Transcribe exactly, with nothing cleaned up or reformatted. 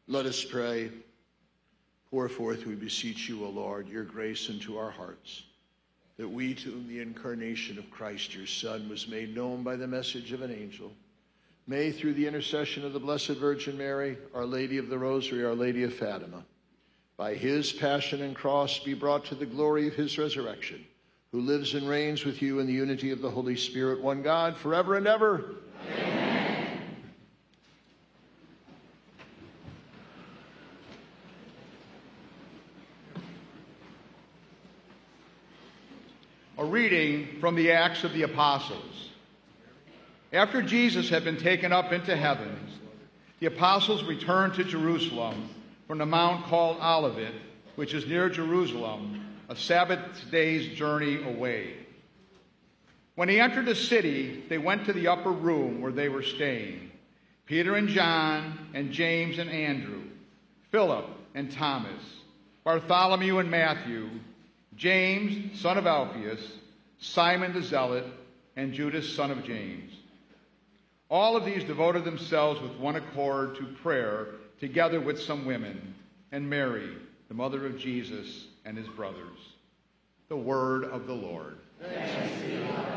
Let us pray. Pour forth, we beseech you, O Lord, your grace into our hearts, that we, to whom the incarnation of Christ, your Son, was made known by the message of an angel, may, through the intercession of the Blessed Virgin Mary, Our Lady of the Rosary, Our Lady of Fatima, by his passion and cross be brought to the glory of his resurrection, who lives and reigns with you in the unity of the Holy Spirit, one God, forever and ever. Amen. A reading from the Acts of the Apostles. After Jesus had been taken up into heaven, the apostles returned to Jerusalem from the mount called Olivet, which is near Jerusalem, a Sabbath day's journey away. When he entered the city, they went to the upper room where they were staying, Peter and John and James and Andrew, Philip and Thomas, Bartholomew and Matthew, James, son of Alphaeus, Simon the Zealot, and Judas, son of James. All of these devoted themselves with one accord to prayer, together with some women, and Mary, the mother of Jesus, and his brothers. The word of the Lord. Thanks be to God.